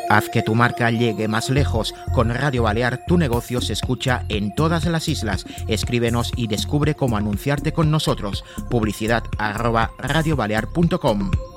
Haz que tu marca llegue más lejos. Con Radio Balear, tu negocio se escucha en todas las islas. Escríbenos y descubre cómo anunciarte con nosotros. Publicidad@radiobalear.com.